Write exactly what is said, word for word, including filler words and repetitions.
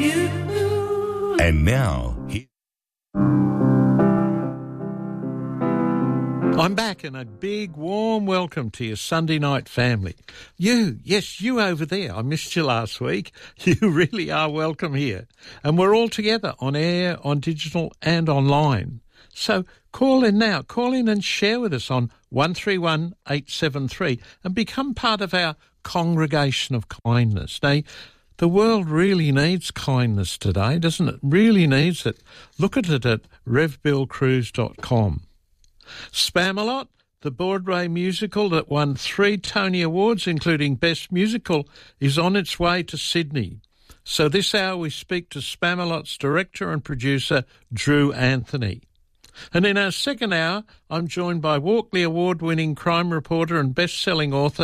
you. And now, he- I'm back, and a big warm welcome to your Sunday night family. You, yes, you over there. I missed you last week. You really are welcome here. And we're all together on air, on digital and online. So call in now. Call in and share with us on one three one eight seven three and become part of our congregation of kindness. Now, the world really needs kindness today, doesn't it? Really needs it. Look at it at rev bill cruise dot com. Spamalot, the Broadway musical that won three Tony Awards, including Best Musical, is on its way to Sydney. So this hour we speak to Spamalot's director and producer, Drew Anthony. And in our second hour, I'm joined by Walkley Award-winning crime reporter and best-selling author